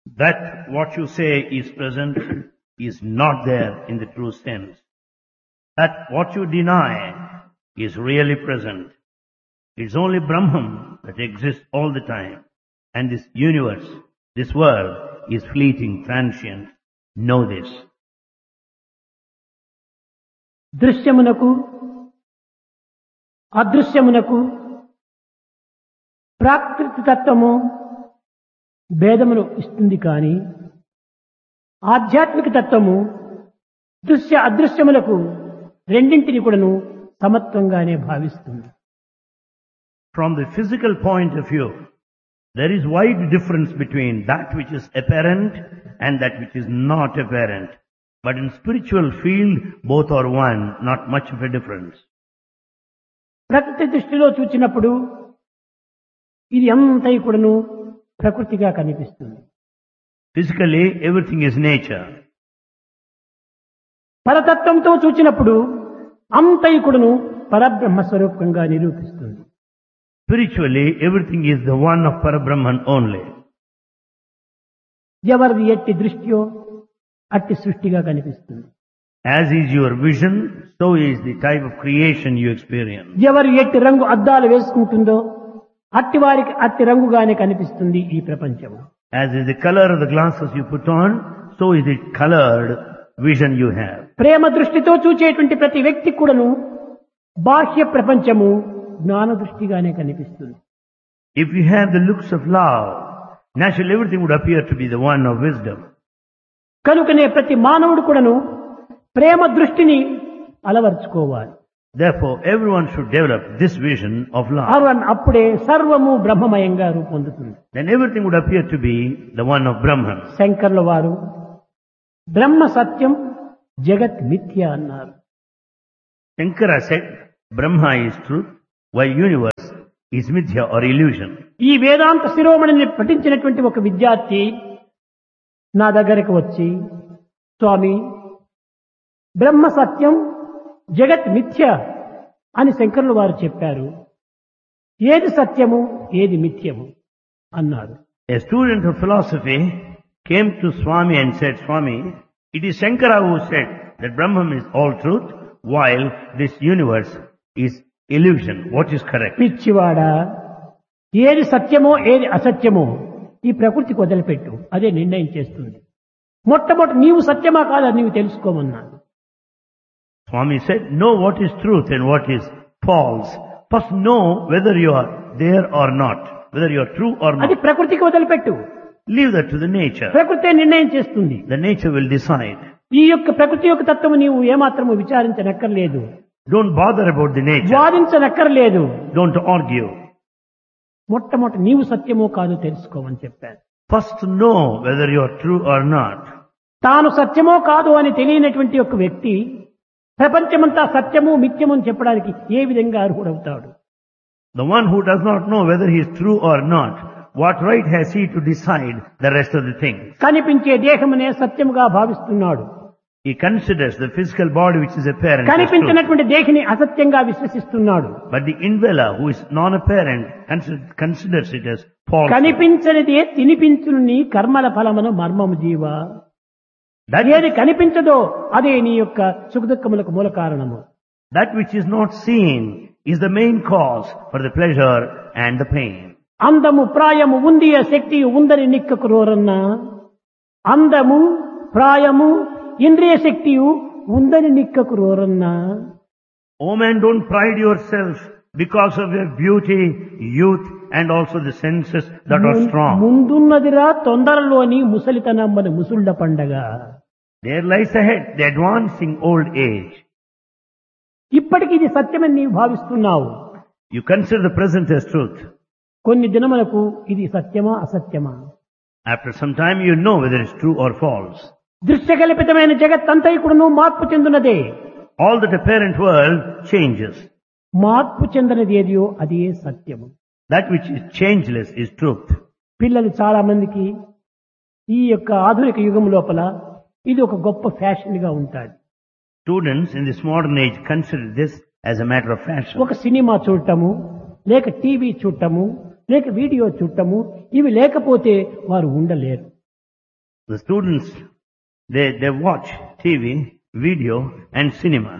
That what you say is present is not there in the true sense. That what you deny is really present. It's only Brahman that exists all the time. And this universe, this world is fleeting, transient. Know this. దృశ్యమునకు అదృశ్యమునకు ప్రాకృతిక తత్వము భేదమును ఇస్తుంది కానీ ఆధ్యాత్మిక తత్వము దృశ్య అదృశ్యములకు రెండింటిని కూడాను సమత్వంగానే భావిస్తుంది. From the physical point of view, there is wide difference between that which is apparent and that which is not apparent. But in spiritual field, both are one, not much of a difference. ప్రకృతి దృష్టిలో చూచినప్పుడు ఇది అంతై కూడాను ప్రకృతిగా కనిపిస్తుంది. Physically, everything is nature. పరతత్వంతో చూచినప్పుడు అంతై కూడాను పరబ్రహ్మ స్వరూపంగా నిరూపిస్తుంది. Spiritually, everything is the one of Parabrahman only. ఎవరిది ఎట్టి దృష్టియో అట్టి సృష్టిగా కనిపిస్తుంది. As is your vision, so is the type of creation you experience. ఎవరు ఎట్టి రంగు అద్దాలు వేసుకుంటుందో అట్టి వారికి అట్టి రంగుగానే కనిపిస్తుంది ఈ ప్రపంచం. As is the color of the glasses you put on, so is the colored vision you have. ప్రేమ దృష్టితో చూచేటువంటి ప్రతి వ్యక్తి కూడాను బాహ్య ప్రపంచము జ్ఞాన దృష్టిగానే కనిపిస్తుంది. If you have the looks of love, naturally everything would appear to be the one of wisdom. కనుకనే ప్రతి మానవుడు కూడాను ప్రేమ దృష్టిని అలవర్చుకోవాలి. Therefore, everyone should develop this vision of love. అప్పుడే సర్వము బ్రహ్మమయంగా రూపొందుతుంది. Then everything would appear to be the one of Brahman. శంకర్ల వారు బ్రహ్మ సత్యం జగత్ మిథ్య అన్నారు. Shankara said, Brahma is truth, while universe is mithya or illusion. ఈ వేదాంత శిరోమణిని పఠించినటువంటి ఒక విద్యార్థి నా దగ్గరకు వచ్చి, స్వామి, బ్రహ్మ సత్యం జగత్ మిథ్య అని శంకరులు వారు చెప్పారు. ఏది సత్యము ఏది మిథ్యము అన్నారు. A student of philosophy came to Swami and said, Swami, it is Shankara who said that Brahman is all truth, while this universe is illusion. What is correct? పిచ్చివాడా, ఏది సత్యమో ఏది అసత్యమో ఈ ప్రకృతికి వదిలిపెట్టు, అదే నిర్ణయం చేస్తుంది. మొట్టమొదటి నీవు సత్యమా కాదా నీవు తెలుసుకోమన్నాను. Swami said, know what is truth and what is false. First know whether you are there or not, whether you are true or అది not. ప్రకృతికి వదిలిపెట్టు. Leave that to the nature. ప్రకృతే నిర్ణయం చేస్తుంది. The nature will decide. ఈ యొక్క ప్రకృతి యొక్క తత్వము నీవు ఏమాత్రము విచారించనక్కర్లేదు, Don't bother about the nature. వాదించనక్కర్లేదు. Don't argue. మొట్టమొదటి నీవు సత్యమో కాదో తెలుసుకోమని చెప్పాను. First know whether you are true or not. తాను సత్యమో కాదు అని తెలియనటువంటి ఒక వ్యక్తి ప్రపంచమంతా సత్యము మిథ్యము అని చెప్పడానికి ఏ విధంగా అర్హుడవుతాడు? The one who does not know whether he is true or not, what right has he to decide the rest of the things? కనిపించే దేహమునే సత్యముగా భావిస్తున్నాడు. He considers the physical body which is apparent as true. కనిపించినటువంటి దేహిని అసత్యంగా విశ్వసిస్తున్నాడు. But the indweller who is non-apparent considers it as false. కనిపించనిదే తినిపించుని కర్మల ఫలమును మర్మము జీవ. ఏది కనిపించదో అదే నీ యొక్క సుఖదుఖములకు మూల కారణము. That which is not seen is the main cause for the pleasure and the pain. అందము ప్రాయము ఉంది శక్తి ఉందని నిక్కకు రోరన్నా, అందము ప్రాయము ఇంద్రియ శక్తియు ఉందని నిక్కకు రోరన్నా. Oh man, don't pride yourself because of your beauty, youth and also the senses that are strong. ముందున్నదిరా తొందరలోని ముసలితనమ్మని ముసుళ్ళ పండగ. There lies ahead the advancing old age. ఇప్పటికి ఇది సత్యమని నీవు భావిస్తున్నావు. You consider the present as truth. కొన్ని దినములకు ఇది సత్యమా అసత్యమా? After some time you know whether it's true or false. దృశ్యకల్పితమైన జగత్తంతైకుడును మార్పు చెందున్నదే. All that apparent world changes. మార్పు చెందనిది ఏదియో అదే సత్యము. That which is changeless is truth. పిల్లలు చాలా మందికి ఈ యొక్క ఆధునిక యుగం లోపల ఇది ఒక గొప్ప ఫ్యాషన్ గా ఉంటాది. Students in this modern age consider this as a matter of fashion. ఒక సినిమా చూడటము, లేక టీవీ చూడటము, లేక వీడియో చూడటము, ఇవి లేకపోతే వారు ఉండలేరు. The students, they watch TV, video and cinema.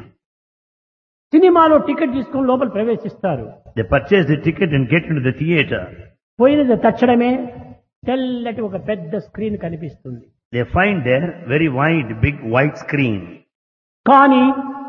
సినిమాలో టికెట్ తీసుకొని లోపల ప్రవేశిస్తారు. They purchase the ticket and get into the theater. పోయినది తక్షణమే తెల్లటి ఒక పెద్ద స్క్రీన్ కనిపిస్తుంది. They find there very wide, big white screen. కానీ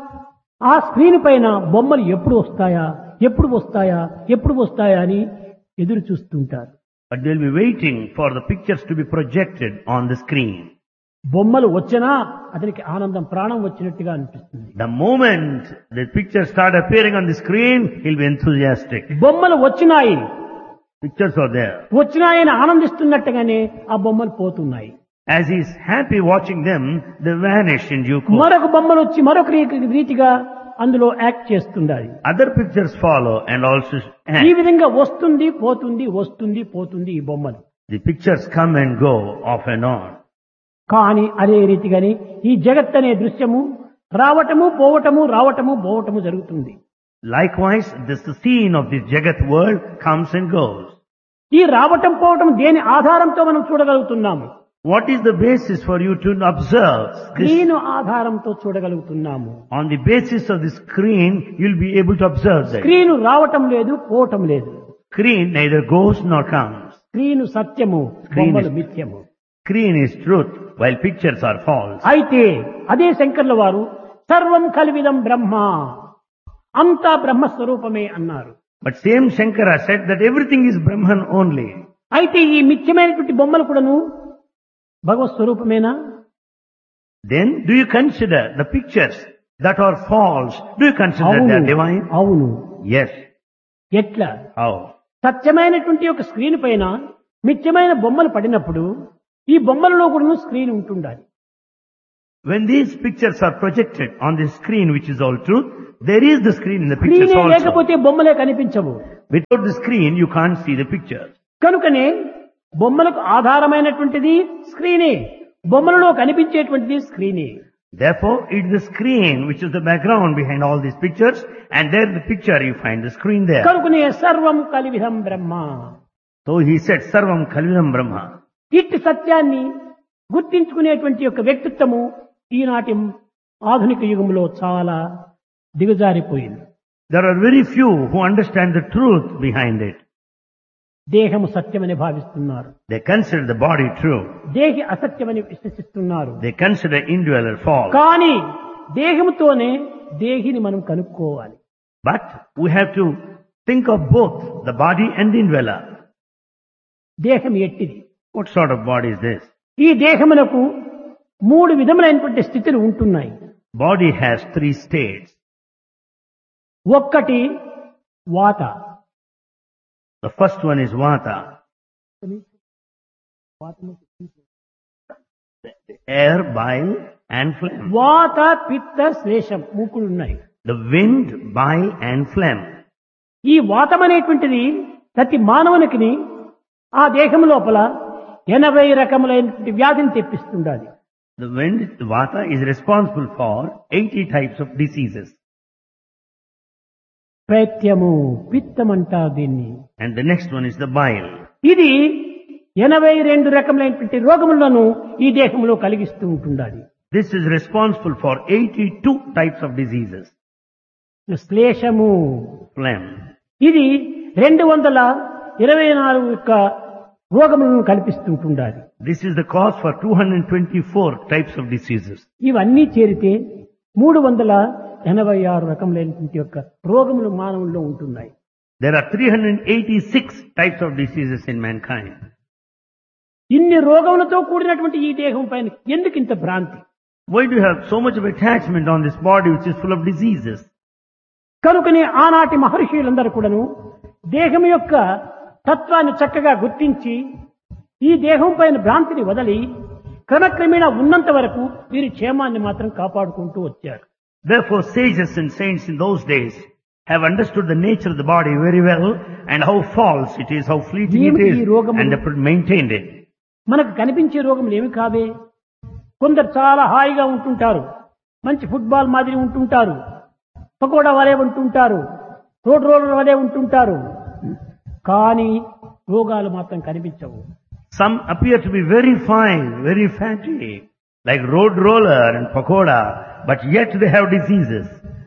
ఆ స్క్రీన్ పైన బొమ్మలు ఎప్పుడు వస్తాయా ఎప్పుడు వస్తాయా ఎప్పుడు వస్తాయా అని ఎదురు చూస్తుంటారు. But they'll be waiting for the pictures to be projected on the screen. బొమ్మలు వచ్చినా అతనికి ఆనందం ప్రాణం వచ్చినట్టుగా అనిపిస్తుంది. The moment the pictures start appearing on the screen, he'll be enthusiastic. బొమ్మలు వచ్చినాయి, Pictures are there. వచ్చినాయని ఆనందిస్తున్నట్టుగానే ఆ బొమ్మలు పోతున్నాయి. As he's happy watching them, they vanish in due course. మరొక బొమ్మలు వచ్చి మరొక రీతిగా అందులో act చేస్తుండాలి. Other pictures follow and also ఈ act. విధంగా వస్తుంది పోతుంది వస్తుంది పోతుంది ఈ బొమ్మలు. The pictures come and go off and on. కానీ అదే రీతిగాని ఈ జగత్ అనే దృశ్యము రావటము పోవటము రావటము పోవటము జరుగుతుంది. Likewise, this the scene of this Jagat world comes and goes. ఈ రావటం పోవటం దేని ఆధారంతో మనం చూడగలుగుతున్నాము? What is the basis for you to observe this? Screen ఆధారంతో చూడగలుగుతున్నాము. On the basis of the screen, you'll be able to observe that. Screen రావటం లేదు పోవటం లేదు. Screen neither goes nor comes. Screen సత్యము, Screen బొమ్మలు is- మిథ్యము. Screen is truth, while pictures are false. అయితే అదే శంకర్ల వారు సర్వం కలివిదం బ్రహ్మ, అంతా బ్రహ్మస్వరూపమే అన్నారు. But same Shankara said that everything is Brahman only. అయితే ఈ మిథ్యమైనటువంటి బొమ్మలు కూడాను భగవత్ స్వరూపమేనా? Then do you consider the pictures that are false? Do you consider they are divine? అవును. Yes. ఎట్లా? How? సత్యమైనటువంటి ఒక స్క్రీన్ పైన మిథ్యమైన బొమ్మలు పడినప్పుడు ఈ బొమ్మలలో కూడా స్క్రీన్ ఉంటుండాలి. When these pictures are projected on the screen, which is all truth, there is the screen in the pictures స్క్రీనే also. లేకపోతే బొమ్మలే కనిపించవు. Without the screen, you can't see the pictures. కనుకనే బొమ్మలకు ఆధారమైనటువంటిది స్క్రీనే, బొమ్మలలో కనిపించేటువంటిది స్క్రీనే. Therefore, it is the screen which is the background behind all these pictures, and there the picture you find the screen there. కనుకనే సర్వం కలివిధం బ్రహ్మ. So he said, Sarvam Kalividam Brahma. ఇట్టి సత్యాన్ని గుర్తించుకునేటువంటి యొక్క వ్యక్తిత్వము ఈనాటి ఆధునిక యుగంలో చాలా దిగజారిపోయింది. There are very few who understand the truth behind it. దేహము సత్యమని భావిస్తున్నారు, They consider the body true. దేహి అసత్యమని విశ్వసిస్తున్నారు. They consider indweller false. కానీ దేహముతోనే దేహిని మనం కనుక్కోవాలి. But we have to think of both the body and the indweller. దేహం ఎట్టిది? What sort of body is this? ఈ దేహమునకు మూడు విధములైనటువంటి స్థితులు ఉంటున్నాయి. Body has three states. ఒక్కటి వాత. The first one is Vata, air, bile and phlegm. వాత పిత్త శ్లేషం మూకులు ఉన్నాయి. The wind, bile and phlegm. ఈ వాతం అనేటువంటిది ప్రతి మానవునికి ఆ దేహం లోపల 80 రకములైనటువంటి వ్యాధిని తెప్పిస్తుండాలి. The wind, the Vata, is responsible for 80 types of diseases. పైత్యము పిత్తం అంటారు దీన్ని. And the next one is the bile. ఇది 82 రకములైనటువంటి రోగములను ఈ దేహంలో కలిగిస్తూ ఉంటుండాలి. This is responsible for 82 types of diseases. శ్లేషము Phlegm. ఇది 224 యొక్క రోగములను కల్పిస్తుంటుండాలి. This is the cause for 224 types of diseases. ఇవన్నీ చేరితే 386 రకములైనటువంటి యొక్క రోగములు మానవుల్లో ఉంటున్నాయి. There are 386 types of diseases in mankind. ఇన్ని రోగములతో కూడినటువంటి ఈ దేహం పైన ఎందుకు ఇంత భ్రాంతి? Why do you have so much of attachment on this body which is full of diseases? కనుకనే ఆనాటి మహర్షులందరూ కూడాను దేహం యొక్క తత్వాన్ని చక్కగా గుర్తించి ఈ దేహం పైన భ్రాంతిని వదలి క్రమక్రమేణా ఉన్నంత వరకు వీరి క్షేమాన్ని మాత్రం కాపాడుకుంటూ వచ్చారు. Therefore, sages and saints in those days have understood the nature of the body very well and how false it is, how fleeting it is, and they maintained it. మనకు కనిపించే రోగములు ఏమి కావే. కొందరు చాలా హాయిగా ఉంటుంటారు, మంచి ఫుట్బాల్ మాదిరి ఉంటుంటారు, పకోడా వలే ఉంటుంటారు, రోడ్ రోలర్ వలే ఉంటుంటారు, కానీ రోగాలు మాత్రం కనిపించవు. Some appear to be very fine, very fatty, like road roller and pakoda, but yet they have diseases.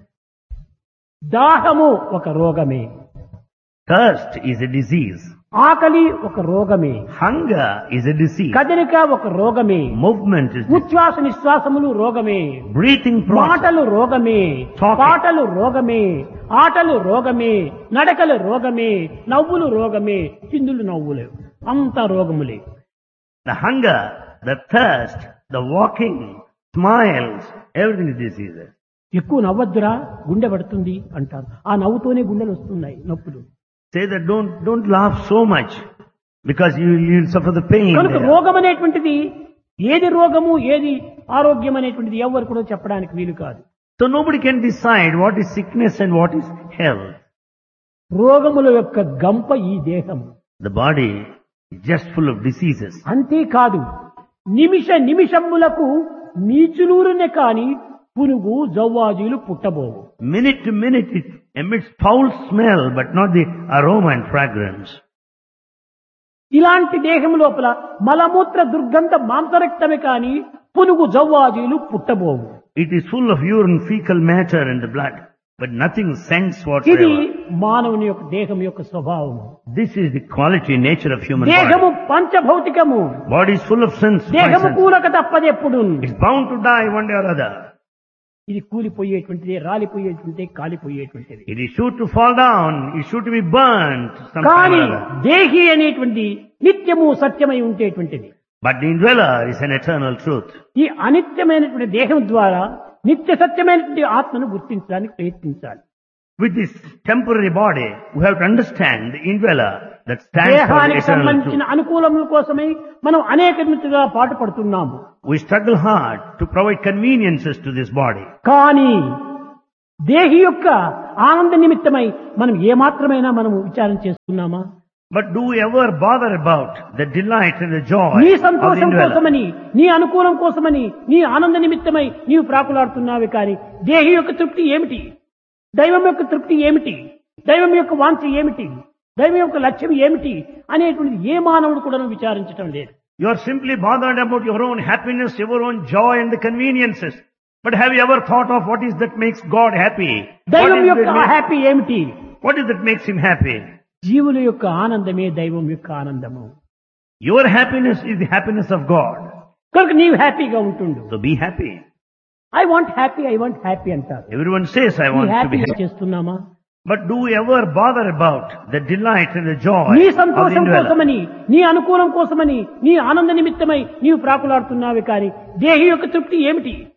దాహము ఒక రోగమే, Thirst is a disease. ఆకలి ఒక రోగమే, Hunger is a disease. కదలిక ఒక రోగమే, Movement is disease. ఉచ్ఛ్వాస నిశ్వాసములు రోగమే, Breathing process. మాటలు రోగమే, Talking. పాటలు రోగమే, ఆటలు రోగమే, నడకలు రోగమే, నవ్వులు రోగమే, చిందులు నవ్వులే, అంత రోగములే. The hunger, the thirst, the walking, smiles, everything is diseases. ఎక్కువ నవ్వద్దురా గుండె పడుతుంది అంటారు. ఆ నవ్వుతోనే గుండెలు వస్తున్నాయి నొప్పులు. Say that don't laugh so much because you'll suffer the pain. కనుక there. రోగం అనేటువంటిది ఏది రోగము ఏది ఆరోగ్యం అనేటువంటిది ఎవరు కూడా చెప్పడానికి వీలు కాదు. So nobody can decide what is sickness and what is health. రోగముల యొక్క గంప ఈ దేహము. The body is just full of diseases. అంతేకాదు నిమిష నిమిషములకు నీచులూరునే కాని పునుగు జవ్వాజీలు పుట్టబోవు. Minute to minute it emits foul smell but not the aroma and fragrance. ఇలాంటి దేహం లోపల మలమూత్ర దుర్గంధ మాంసరక్తమే కాని పునుగు జవ్వాజీలు పుట్టబోవు. It is full of urine, fecal matter and the blood, but nothing scents ఇది whatsoever. మానవుని యొక్క దేహం యొక్క స్వభావము. This is the quality, nature of human దేహము body. పంచభౌతికము. Body is full of sense. దేహము sense. కూలక తప్పదెప్పుడు. It's bound to die one day or other. ఇది కూలిపోయేటువంటిది, రాలిపోయేటువంటిది, కాలిపోయేటువంటిది. It is sure to fall down. It's sure to be burnt sometime కానీ or other. దేహి అనేటువంటి నిత్యము సత్యమై ఉండేటువంటిది. But the indweller is an eternal truth. ఈ అనిత్యమైనటువంటి దేహం ద్వారా నిత్య సత్యమైనటువంటి ఆత్మను గుర్తించడానికి ప్రయత్నించాలి. With this temporary body, we have to understand the indweller that stands for the దేహానికి eternal సంబంధించిన truth. అనుకూలముల కోసమై మనం అనేక విధంగా పాటుపడుతున్నాము. We struggle hard to provide conveniences to this body. కానీ దేహి యొక్క ఆనంద నిమిత్తమై మనం ఏమాత్రమైనా మనము విచారం చేస్తున్నామా? But do we ever bother about the delight and the joy నీ of the సంతోషం indweller? కోసమని, నీ అనుకూలం కోసమని, నీ ఆనంద నిమిత్తమై నీవు ప్రాకులాడుతున్నావే కానీ దేహి యొక్క తృప్తి ఏమిటి? దైవం యొక్క తృప్తి ఏమిటి? దైవం యొక్క వాంఛ ఏమిటి? దైవం యొక్క లక్ష్యం ఏమిటి అనేటువంటిది ఏ మానవుడు కూడా విచారించటం లేదు. You are simply bothered about your own happiness, your own joy and the conveniences. But have you ever thought of what is that makes God happy? దైవం యొక్క హ్యాపీ ఏమిటి? What is that makes him happy? జీవుల యొక్క ఆనందమే దైవం యొక్క ఆనందము. Your happiness is the happiness of God. కనుక నీవు హ్యాపీగా ఉంటుండు. So be happy. I want happy అంటారు. Everyone says, I ఈ want to be హ్యాపీగా happy. చేస్తున్నామా? But do we ever bother about the delight and the joy నీ of the సంతోషం indweller? కోసమని, నీ అనుకూలం కోసమని, నీ ఆనంద నిమిత్తమై నీవు ప్రాకులాడుతున్నావే కానీ దేహి యొక్క తృప్తి ఏమిటి?